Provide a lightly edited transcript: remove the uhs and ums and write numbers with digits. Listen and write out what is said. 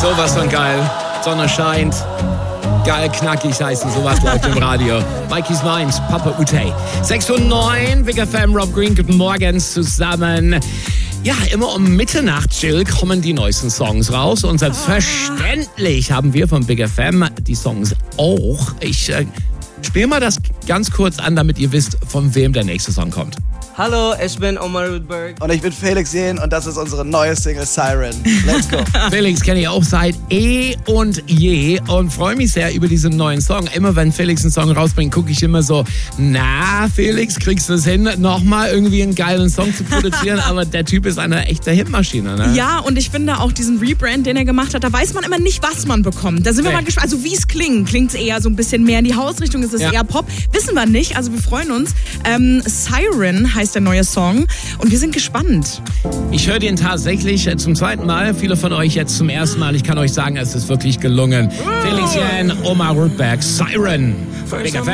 Sowas von geil. Sonne scheint. Geil, knackig heißen, sowas läuft im Radio. Mikey's Mind, Papa Ute. 6:09, Big FM, Rob Green, guten Morgen zusammen. Ja, immer um Mitternacht, Jill, kommen die neuesten Songs raus. Und selbstverständlich haben wir von Big FM die Songs auch. Ich spiele mal das ganz kurz an, damit ihr wisst, von wem der nächste Song kommt. Hallo, ich bin Omar Rudberg. Und ich bin Felix Jähn und das ist unsere neue Single Siren. Let's go. Felix kenne ich auch seit und je und freue mich sehr über diesen neuen Song. Immer wenn Felix einen Song rausbringt, gucke ich immer so, na Felix, kriegst du es hin, nochmal irgendwie einen geilen Song zu produzieren? Aber der Typ ist eine echte Hitmaschine, ne? Ja, und ich finde auch diesen Rebrand, den er gemacht hat, da weiß man immer nicht, was man bekommt. Da sind wir mal gespannt. Also wie es klingt. Klingt es eher so ein bisschen mehr in die Hausrichtung? Ist es eher Pop? Wissen wir nicht. Also wir freuen uns. Siren heißt der neue Song und wir sind gespannt. Ich höre den tatsächlich zum zweiten Mal. Viele von euch jetzt zum ersten Mal. Ich kann euch sagen, es ist wirklich gelungen. Felix Jähn, Omar Rudberg, Siren. Big FM.